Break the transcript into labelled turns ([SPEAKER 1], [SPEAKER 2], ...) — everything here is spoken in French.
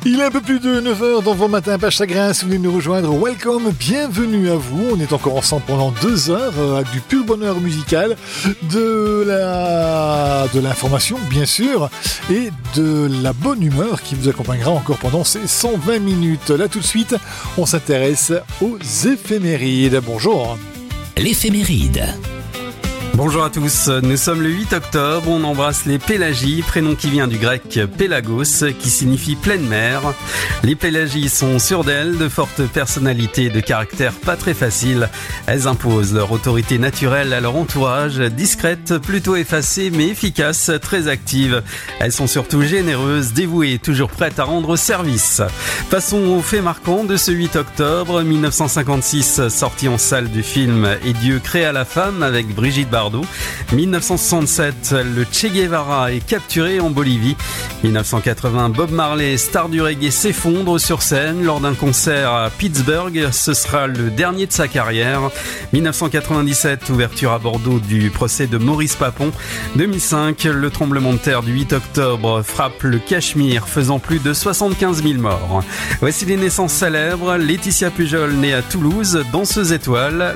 [SPEAKER 1] Il est un peu plus de 9h dans vos matins Page Chagrin. Si vous venez nous rejoindre, welcome, bienvenue à vous. On est encore ensemble pendant 2 heures avec du pur bonheur musical, de l'information bien sûr, et de la bonne humeur qui vous accompagnera encore pendant ces 120 minutes. Là tout de suite, on s'intéresse aux éphémérides. Bonjour.
[SPEAKER 2] L'éphéméride.
[SPEAKER 3] Bonjour à tous, nous sommes le 8 octobre, on embrasse les Pélagies, prénom qui vient du grec Pélagos, qui signifie pleine mer. Les Pélagies sont sûres d'elles, de fortes personnalités et de caractère pas très facile. Elles imposent leur autorité naturelle à leur entourage, discrètes, plutôt effacées mais efficaces, très actives. Elles sont surtout généreuses, dévouées et toujours prêtes à rendre service. Passons aux faits marquants de ce 8 octobre 1956, sortie en salle du film Et Dieu créa la femme avec Brigitte Bardot. 1967, le Che Guevara est capturé en Bolivie. 1980, Bob Marley, star du reggae, s'effondre sur scène lors d'un concert à Pittsburgh. Ce sera le dernier de sa carrière. 1997, ouverture à Bordeaux du procès de Maurice Papon. 2005, le tremblement de terre du 8 octobre frappe le Cachemire, faisant plus de 75 000 morts. Voici les naissances célèbres. Laetitia Pujol, née à Toulouse, danseuse étoile.